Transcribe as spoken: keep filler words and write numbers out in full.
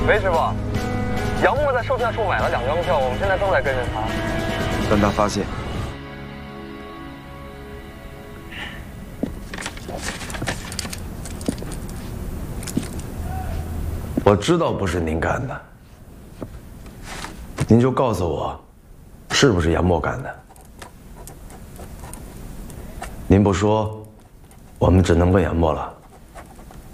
喂，师傅，杨默在售票处买了两张票，我们现在正在跟着他。 让他发现。 我知道不是您干的，您就告诉我，是不是杨默干的？您不说，我们只能问杨默了。